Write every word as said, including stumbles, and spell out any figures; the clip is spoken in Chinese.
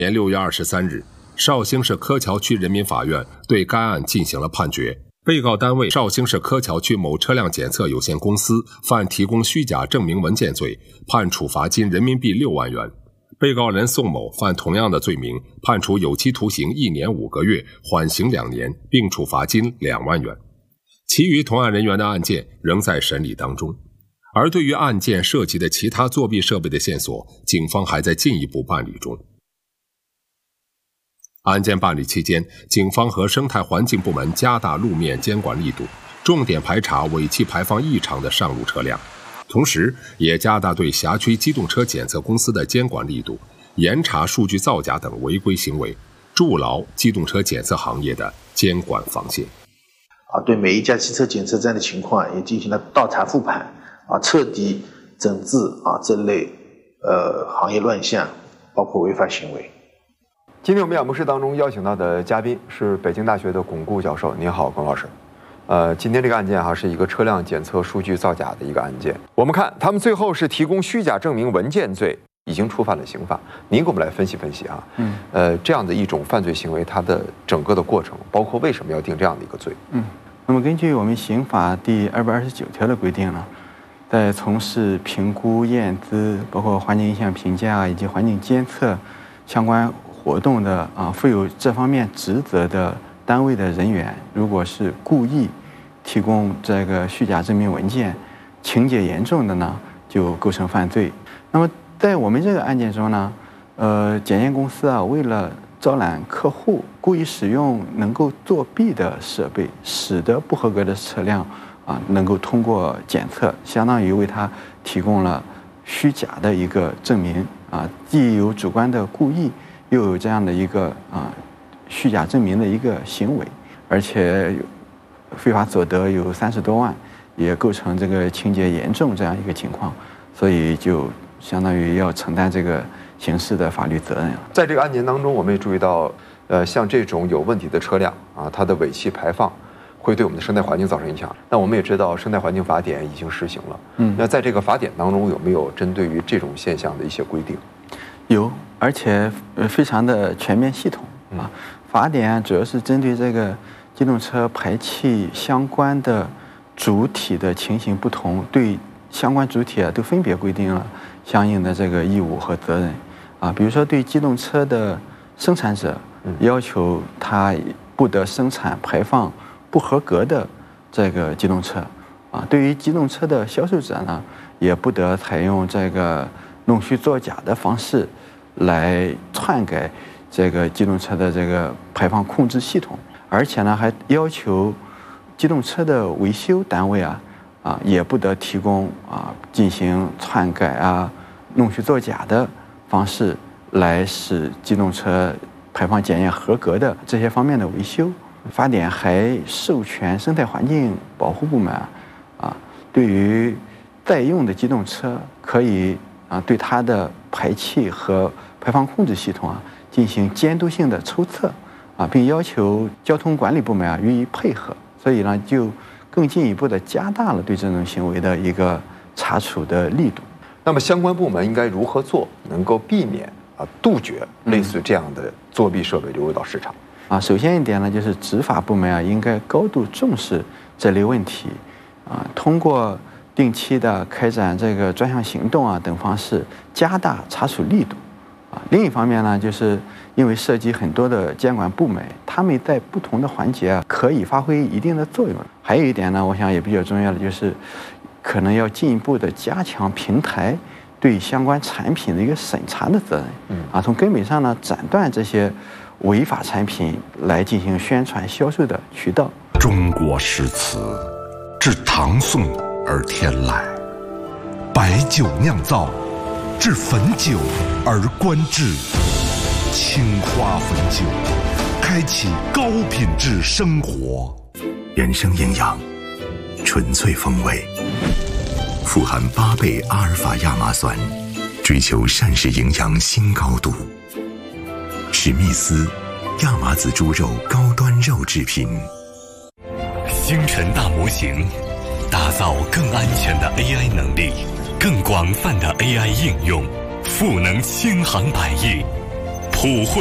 年六月二十三日，绍兴市柯桥区人民法院对该案进行了判决。被告单位绍兴市柯桥区某车辆检测有限公司犯提供虚假证明文件罪，判处罚金人民币六万元。被告人宋某犯同样的罪名，判处有期徒刑一年五个月，缓刑两年，并处罚金两万元。其余同案人员的案件仍在审理当中。而对于案件涉及的其他作弊设备的线索，警方还在进一步办理中。案件办理期间，警方和生态环境部门加大路面监管力度，重点排查尾气排放异常的上路车辆，同时也加大对辖区机动车检测公司的监管力度，严查数据造假等违规行为，筑牢机动车检测行业的监管防线。 啊，对每一家汽车检测站的情况也进行了倒查复盘，啊，彻底整治啊这类呃行业乱象，包括违法行为。 今天我们演播室当中邀请到的嘉宾是北京大学的巩固教授。您好，巩老师。呃，今天这个案件哈是一个车辆检测数据造假的一个案件。我们看他们最后是提供虚假证明文件罪，已经触犯了刑法。您给我们来分析分析啊，嗯，呃，这样的一种犯罪行为，它的整个的过程，包括为什么要定这样的一个罪？ 嗯，那么根据我们刑法第二百二十九条的规定呢，在从事评估、验资，包括环境影响评价以及环境监测相关活动的啊，负有这方面职责的单位的人员，如果是故意提供这个虚假证明文件，情节严重的呢，就构成犯罪。那么在我们这个案件中呢，呃，检验公司啊，为了招揽客户，故意使用能够作弊的设备，使得不合格的车辆啊能够通过检测，相当于为他提供了虚假的一个证明啊，既有主观的故意，又有这样的一个啊虚假证明的一个行为，而且非法所得有三十多万，也构成这个情节严重这样一个情况，所以就相当于要承担这个刑事的法律责任了。 在这个案件当中，我们也注意到，呃，像这种有问题的车辆啊，它的尾气排放会对我们的生态环境造成影响。那我们也知道，生态环境法典已经实行了。嗯，那在这个法典当中，有没有针对于这种现象的一些规定？ 有，而且非常的全面系统啊。法典主要是针对这个机动车排气相关的主体的情形不同，对相关主体啊都分别规定了相应的这个义务和责任啊。比如说，对机动车的生产者，要求他不得生产排放不合格的这个机动车啊。对于机动车的销售者呢，也不得采用这个弄虚作假的方式来篡改这个机动车的这个排放控制系统，而且呢，还要求机动车的维修单位啊啊也不得提供啊进行篡改啊、弄虚作假的方式来使机动车排放检验合格的这些方面的维修。法典还授权生态环境保护部门啊，对于在用的机动车可以啊对它的排气和排放控制系统啊进行监督性的抽测啊，并要求交通管理部门啊予以配合。所以呢，就更进一步的加大了对这种行为的一个查处的力度。 那么相关部门应该如何做，能够避免啊杜绝类似这样的作弊设备流入到市场？ 啊，首先一点呢，就是执法部门啊应该高度重视这类问题啊，通过定期的开展这个专项行动啊等方式加大查处力度啊。另一方面呢，就是因为涉及很多的监管部门，他们在不同的环节啊可以发挥一定的作用。还有一点呢，我想也比较重要的就是，可能要进一步的加强平台对相关产品的一个审查的责任。嗯啊，从根本上呢斩断这些违法产品来进行宣传销售的渠道。 中国诗词自唐宋而天来，白酒酿造，至汾酒而观致。青花汾酒，开启高品质生活。 人生营养，纯粹风味，富含八倍阿尔法亚麻酸，追求膳食营养新高度。史密斯亚麻籽猪肉高端肉制品。 星辰大模型，打造更安全的 A I 能力，更广泛的 A I 应用，赋能千行百业， 普惠